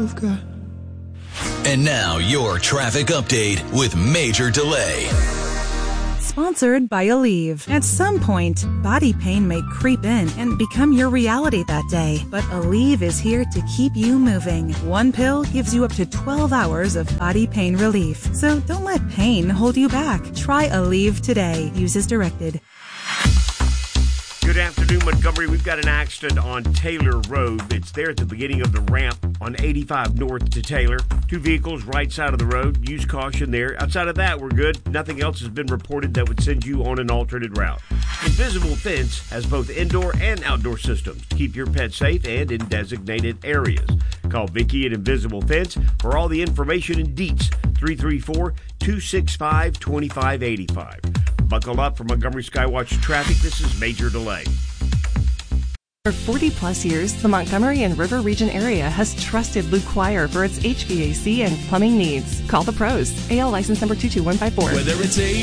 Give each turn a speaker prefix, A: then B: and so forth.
A: I've got.
B: And now your traffic update with Major Delay.
C: Sponsored by Aleve. At some point, body pain may creep in and become your reality that day. But Aleve is here to keep you moving. One pill gives you up to 12 hours of body pain relief. So don't let pain hold you back. Try Aleve today. Use as directed.
D: Good afternoon, Montgomery. We've got an accident on Taylor Road. It's there at the beginning of the ramp on 85 north to Taylor. Two vehicles right side of the road. Use caution there. Outside of that, we're good. Nothing else has been reported that would send you on an alternate route. Invisible Fence has both indoor and outdoor systems to keep your pet safe and in designated areas. Call Vicky at Invisible Fence for all the information and deets. 334-265-2585. Buckle up for Montgomery Skywatch traffic. This is Major Delay.
E: For 40-plus years, the Montgomery and River Region area has trusted Luke Choir for its HVAC and plumbing needs. Call the pros. AL license number 22154.
F: Whether it's